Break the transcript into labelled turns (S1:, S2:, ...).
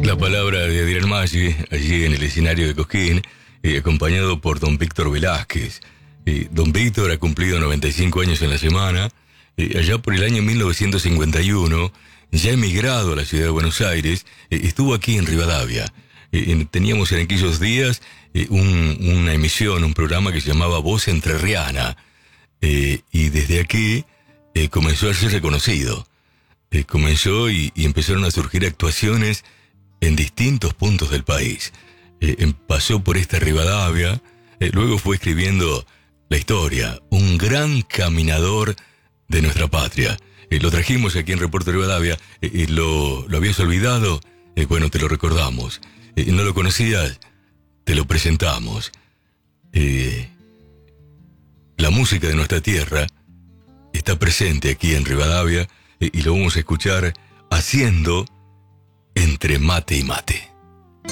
S1: La palabra de Adrián Maggi, allí en el escenario de Cosquín, acompañado por don Víctor Velázquez. Don Víctor ha cumplido 95 años en la semana. Allá por el año 1951, ya emigrado a la ciudad de Buenos Aires, estuvo aquí en Rivadavia. Teníamos en aquellos días una emisión, un programa que se llamaba Voz Entrerriana. Y desde aquí comenzó a ser reconocido. Comenzó y empezaron a surgir actuaciones en distintos puntos del país. Pasó por esta Rivadavia, luego fue escribiendo la historia, un gran caminador de nuestra patria. Lo trajimos aquí en Reporte Rivadavia, lo habías olvidado, bueno, te lo recordamos. No lo conocías, te lo presentamos. La música de nuestra tierra está presente aquí en Rivadavia y lo vamos a escuchar haciendo Entre Mate y Mate.